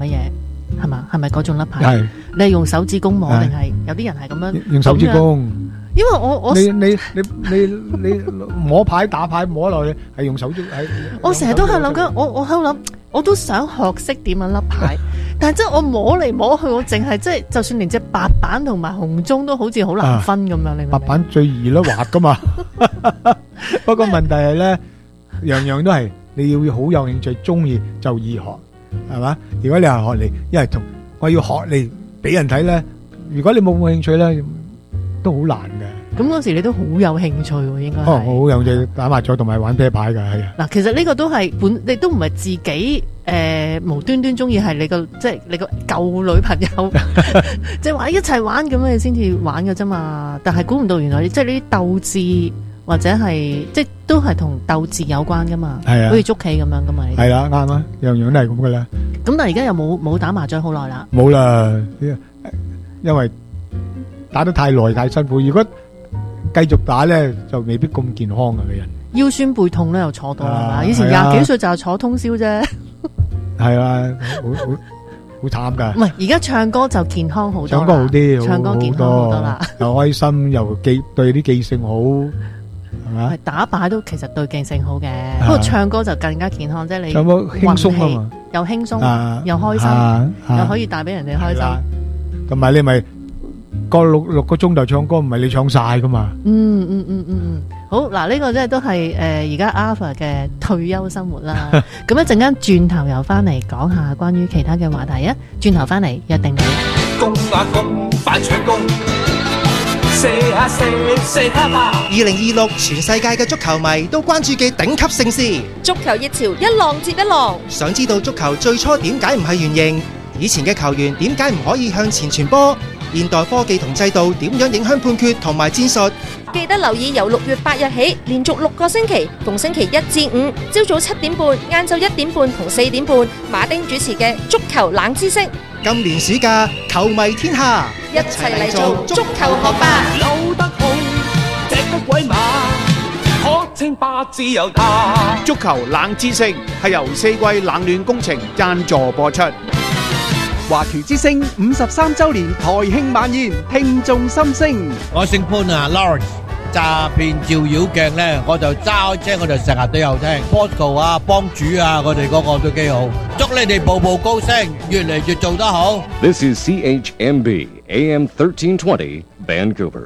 乜嘢係嘛？係咪嗰種甩牌？ 係你係用手指公摸定係有啲人係咁樣用手指公？ 因為我你摸牌打牌摸落去係用手指， 我成日都係諗緊，我喺度諗，我都想學識點樣甩牌，但係即係我摸嚟摸去，我淨係即係就算連隻白板同埋紅中都好似好難分咁樣，你明唔明？ 白板最易啦，滑噶嘛。不過問題係咧，樣樣都係你要好有興趣，中意就易學，係嘛？如果你係學嚟，因為同我要學嚟俾人睇咧，如果你冇興趣咧，都好難嘅。 咁嗰時你都好有興趣喎，應該係。 我好有興趣打麻雀同埋玩啤牌㗎，係啊。 嗱，其實呢個都係你都唔係自己無端端中意，係你個即係你個舊女朋友，即係話一齊玩咁你先至玩㗎啫嘛。但係估唔到原來即係呢啲鬥智或者係即係都係同鬥智有關噶嘛。係啊，好似捉棋咁樣噶嘛。係啦，啱啊，樣樣都係咁噶啦。咁但係而家又冇打麻雀好耐啦。冇啦，因為打得太耐太辛苦。如果繼續打咧，就未必咁健康嘅個人。腰酸背痛咧，又坐到係嘛？以前廿幾歲就係坐通宵啫。係啊，好慘噶。唔係，而家唱歌就健康好多。唱歌好啲，唱歌健康好多啦。又開心，又對啲記性好，係嘛？打靶都其實對記性好嘅，不過唱歌就更加健康，即係你唱歌輕鬆啊嘛，又輕鬆又開心，又可以帶俾人哋開心。同埋你咪。個六個鐘頭唱歌唔係你唱晒噶嘛？好嗱，呢個即係都係而家 Arthur 嘅退休生活啦。咁一陣間轉頭又翻嚟講下關於其他嘅話題啊！轉頭翻嚟約定你。 攻啊攻，反搶攻，射下射，射下吧。 2026全世界嘅足球迷都關注嘅頂級盛事， 足球熱潮一浪接一浪。 想知道足球最初點解唔係圓形？以前嘅球員點解唔可以向前傳波？現代科技同制度點樣影響判決同埋戰術？ 記得留意由6月8日起，連續6個星期，逢星期1至5，朝早7點半、晏晝1點半同4點半，馬丁主持嘅足球冷知識。 今年暑假，球迷天下， 一齊嚟做足球學霸。 扭得好，隻得鬼馬，可稱霸自由他。 足球冷知識係由四季冷暖工程贊助播出。 華僑之聲53周年台慶晚宴，聽眾心聲。 我姓潘啊 ，Lawrence。詐騙照妖鏡咧，我就揸開車，我就成日都有聽。Bosco 啊，幫主啊，我哋嗰個都幾好。祝你哋步步高升，越嚟越做得好。 This is CHMB AM 1320 Vancouver。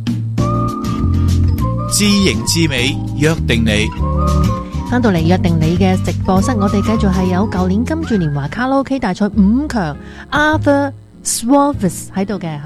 知型知美，約定你。 翻到嚟約定你嘅直播室，我哋繼續係有舊年金鑽年華卡拉 OK 大賽5強 Arthur Suarez 喺度嘅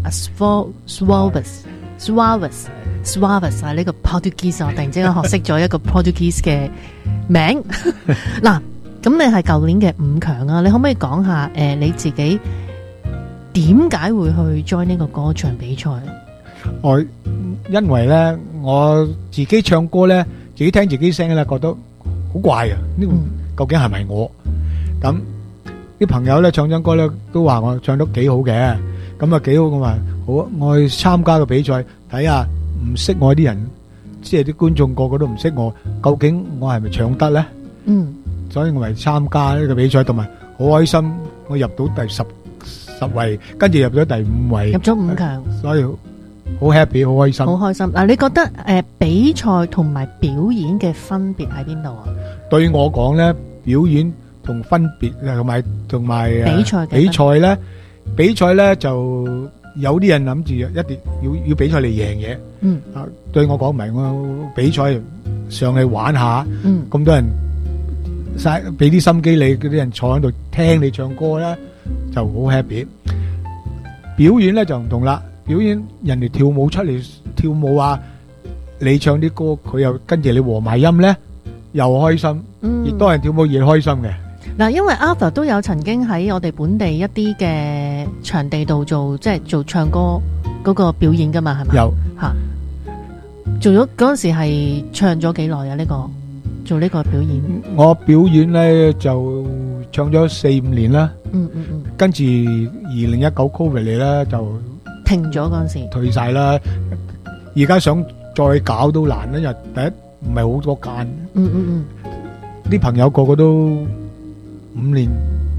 Suarez 啊，呢個 Portuguese 我突然之間學識咗一個 Portuguese 嘅名。嗱，咁你係舊年嘅5強啊，你可唔可以講下你自己點解會去 join 呢個歌唱比賽？ 因為咧我自己唱歌咧。自己聽自己聲咧，覺得好怪啊！呢個究竟係咪我？咁啲朋友咧唱真歌咧，都話我唱得幾好嘅，咁啊幾好咁話好，我去參加個比賽睇下，唔識我啲人，即係啲觀眾個個都唔識我，究竟我係咪唱得咧？所以我咪參加呢個比賽，同埋好開心，我入到第十位，跟住入咗第5位， 入咗5強， 所以好 happy， 好開心，好開心。嗱，你覺得比賽同埋表演嘅分別喺邊度啊？ 對我講咧，表演同分別同埋比賽咧就有啲人諗住一定要比賽嚟贏嘢。對我講唔係，我比賽上去玩下。咁多人俾啲心機你，嗰啲人坐喺度聽你唱歌咧，就好 happy。表演咧就唔同啦。表演人哋跳舞出嚟跳舞啊，你唱啲歌佢又跟住你和埋音咧，又開心，亦多人跳舞亦開心嘅。 嗱，因為 Arthur 都有曾經喺我哋本地一啲嘅場地度做唱歌嗰個表演噶嘛，係咪？有吓，做咗嗰陣時係唱咗幾耐啊？呢個做呢個表演， 我表演咧就唱咗4-5年啦。跟住2019 Covid 嚟啦就。 停咗嗰陣時， 退晒啦。而家想再搞都難啦，因為第一唔係好多間。啲朋友個個都5年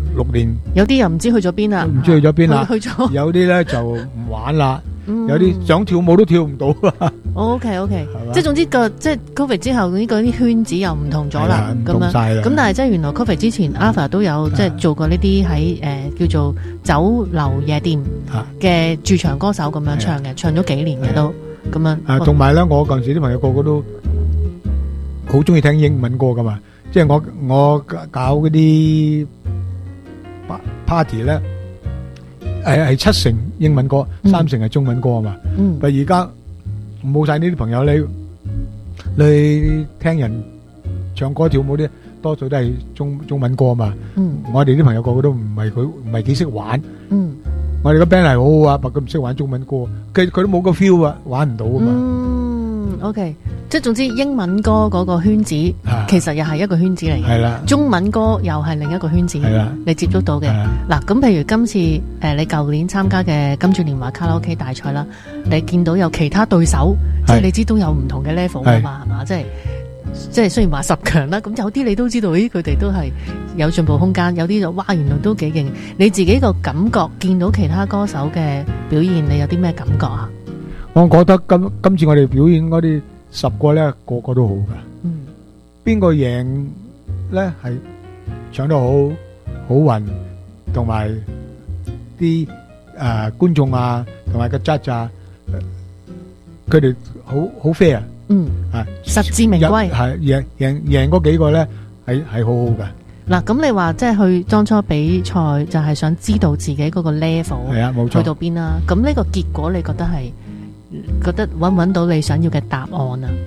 6年， 有啲又唔知去咗邊啦， 唔知去咗邊啦， 去咗， 有啲咧就唔玩啦，有啲想跳舞都跳唔到啦。 OK， 即係總之即係 Covid 之後呢個啲圈子又唔同咗啦，咁樣。咁但係即係原來 Covid 之前 Arthur 都有即係做過呢啲喺叫做酒樓夜店嘅駐場歌手咁樣唱嘅，唱咗幾年嘅都咁樣。 同埋咧，我嗰陣時啲朋友個個都好中意聽英文歌噶嘛，即係我搞嗰啲 party 咧，係7成英文歌，3成係中文歌啊嘛。但係而家冇晒呢啲朋友，你聽人唱歌跳舞啲，多數都係中文歌啊嘛。我哋啲朋友個個都唔係幾識玩。我哋個 band 係好好啊，不過佢唔識玩中文歌，佢都冇個 feel 啊，玩唔到啊嘛。 OK。即係總之英文歌嗰個圈子，其實又係一個圈子嚟嘅。 係啦， 中文歌又係另一個圈子。係啦，你接觸到嘅。嗱，咁譬如今次你舊年參加嘅金鑽年華卡拉 OK 大賽啦，你見到有其他對手，即係你知都有唔同嘅 level 㗎嘛，係嘛？即係雖然話10強啦，咁有啲你都知道，佢哋都係有進步空間，有啲就哇原來都幾勁。你自己個感覺見到其他歌手嘅表現，你有啲咩感覺啊？ 我覺得今次我哋表演嗰啲10個咧，個個都好噶。邊個贏咧係唱得好運，同埋啲觀眾啊，同埋個 judge 啊，佢哋好 fair。 實至名歸。 係贏嗰幾個咧係好好噶。 嗱，咁你話即係去當初比賽就係想知道自己嗰個 level 係啊，冇錯， 去到邊啦？咁呢個結果你覺得搵唔搵到你想要嘅答案啊？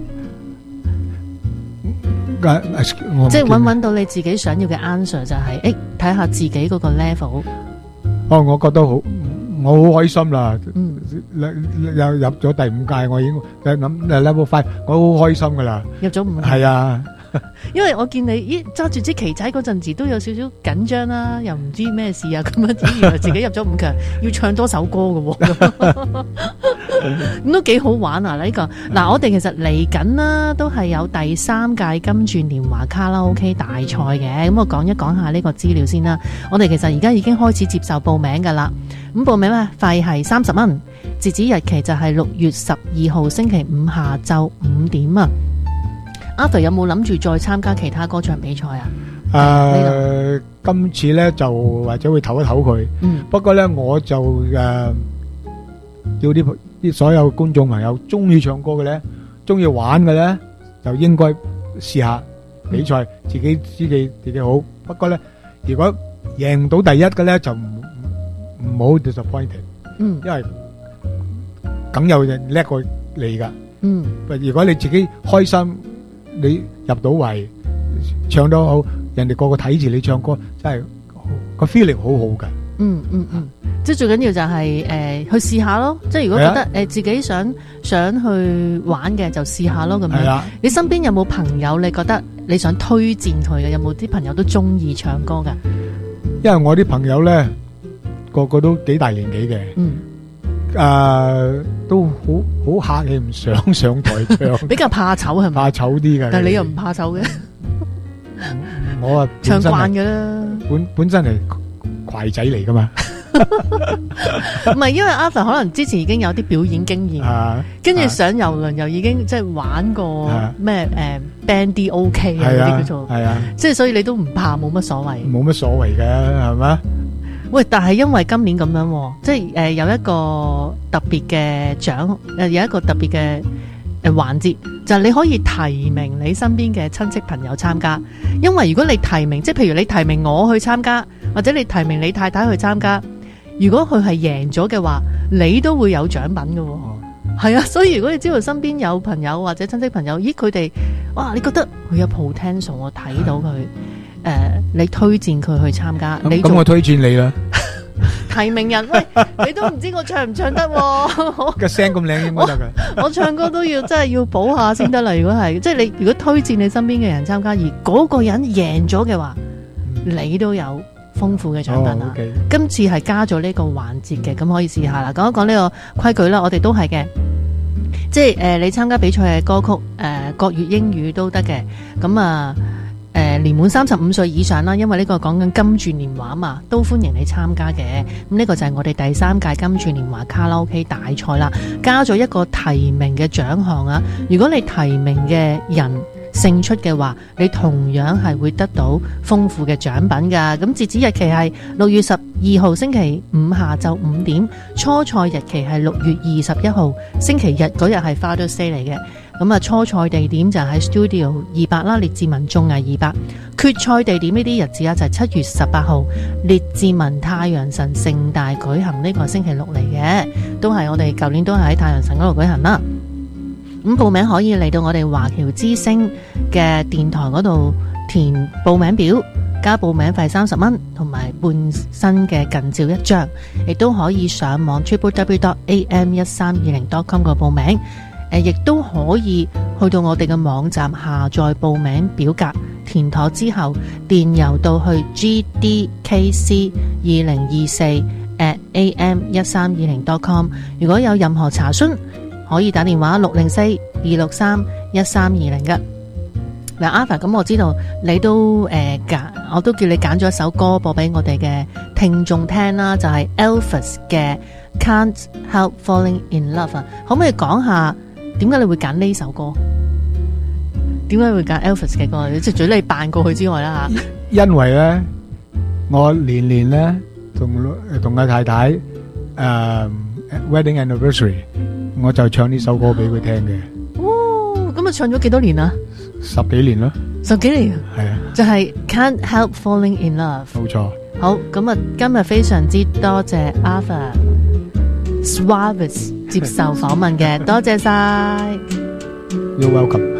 即係搵唔搵到你自己想要嘅 answer 就係睇下自己嗰個 level。 我覺得我好開心啦。又入咗第5屆，我已經諗 level 5，我好開心噶啦。 入咗5屆。係啊。因為我見你揸住支旗仔嗰陣時都有少少緊張啦，又唔知咩事啊，咁樣原來自己入咗5強，要唱多首歌嘅，咁都幾好玩啊！呢個嗱，我哋其實嚟緊啦，都係有第3屆金鑽年華卡拉 OK 大賽嘅，咁我講一講下呢個資料先啦。我哋其實而家已經開始接受報名噶啦，咁報名咧費係30蚊，截止日期就係6月12號星期5下晝5點啊。Arthur 有冇諗住再參加其他歌唱比賽啊？ 今次咧就或者會唞一唞佢。不過咧我就叫啲所有觀眾朋友中意唱歌嘅咧，中意玩嘅咧，就應該試下比賽，自己知自己好。不過咧，如果贏唔到第一嘅咧，就唔好 disappointed。因為梗有人叻過你噶。如果你自己開心。你入到圍唱得好，人哋個個睇住你唱歌，真係個 feeling 好好噶。 即係最緊要就係去試下咯。即係如果覺得自己想去玩嘅，就試下咯咁樣。你身邊有冇朋友你覺得你想推薦佢嘅？有冇啲朋友都中意唱歌噶？ 因為我啲朋友咧個個都幾大年紀嘅。都好客氣，唔想上台唱， 比較怕醜係咪？ 怕醜啲嘅， 但係你又唔怕醜嘅。 我啊唱慣嘅啦， 本身係葵仔嚟噶嘛。 唔係，因為 Arthur 可能之前已經有啲表演經驗，跟住上郵輪又已經即係玩過咩band D OK 啊嗰啲叫做，即係所以你都唔怕，冇乜所謂。冇乜所謂嘅係咪？喂，但係因為今年咁樣，即係有一個特別嘅獎，有一個特別嘅環節，就係你可以提名你身邊嘅親戚朋友參加。因為如果你提名，即係譬如你提名我去參加，或者你提名你太太去參加，如果佢係贏咗嘅話，你都會有獎品嘅。係啊，所以如果你知道身邊有朋友或者親戚朋友，咦佢哋哇，你覺得佢有 potential， 我睇到佢。你推薦佢去參加，咁我推薦你啦。提名人，喂，你都唔知我唱唔唱得，個聲咁靚應該得㗎。我唱歌都要真係要補下先得啦。如果係，即係你如果推薦你身邊嘅人參加，而嗰個人贏咗嘅話，你都有豐富嘅獎品啊。今次係加咗呢個環節嘅，咁可以試下啦。講一講呢個規矩啦，我哋都係嘅。即係你參加比賽嘅歌曲，國粵英語都得嘅。咁啊。年年滿35歲以上啦，因為呢個講緊金鑽年華嘛，都歡迎你參加嘅。咁呢個就係我哋第3屆金鑽年華卡拉 OK 大賽啦，加咗一個提名嘅獎項啊！如果你提名嘅人勝出嘅話，你同樣係會得到豐富嘅獎品噶。咁截止日期係6月12號星期五下晝5點，初賽日期係6月21號星期日，嗰日係 Father's Day 嚟嘅。咁啊，初賽地點就喺 Studio 200啦，列治文綜藝200。決賽地點呢啲日子啊，就係7月18號，列治文太陽神盛大舉行，呢個星期六嚟嘅，都係我哋舊年都係喺太陽神嗰度舉行啦。咁報名可以嚟到我哋華僑之聲嘅電台嗰度填報名表，加報名費30蚊，同埋半身嘅近照1張，亦都可以上網 www.am1320.com 個報名。亦都可以去到我哋嘅網站下載報名表格，填妥之後電郵到去 gdkc2024@am1320.com。如果有任何查詢，可以打電話604-263-1320嘅。嗱，Arthur，咁我知道你都我都叫你揀咗一首歌播俾我哋嘅聽眾聽啦，就係 Elvis 嘅 Can't Help Falling in Love 啊，可唔可以講下點解你會揀呢首歌？點解會揀 Elvis 嘅歌？即係除咗你扮過去之外啦吓。 因為咧，我年年咧同阿太太wedding anniversary， 我就唱呢首歌俾佢聽嘅。 哦，咁啊唱咗幾多年啊 ？10幾年咯。10 幾年？ 係啊。 就係 Can't Help Falling in Love。 冇錯。 好，咁啊，今日非常之多謝 Arthur Suarez 接受訪問嘅，多謝晒。 You're welcome。